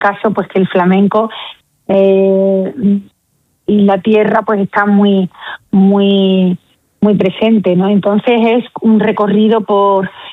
caso, pues que el flamenco y la tierra pues está muy presente, ¿no? Entonces es un recorrido por